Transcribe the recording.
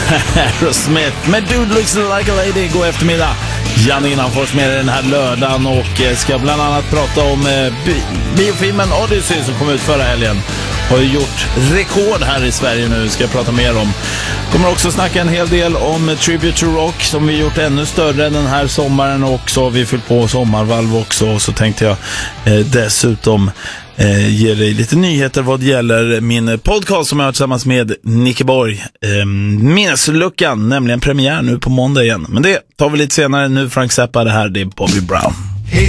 Aerosmith med Dude Looks Like a Lady. God eftermiddag. Janne Innanfors med den här lördagen och ska bland annat prata om biofilmen Odyssey som kom ut förra helgen. Har ju gjort rekord här i Sverige nu, ska jag prata mer om. Kommer också snacka en hel del om Tribute to Rock som vi gjort ännu större den här sommaren, och så har vi fyllt på sommarvalv också. Och så tänkte jag dessutom ge dig lite nyheter vad gäller min podcast som jag har tillsammans med Nicke Borg. Minnesluckan, nämligen premiär nu på måndag igen. Men det tar vi lite senare. Nu Frank Zappa, det här det är Bobby Brown.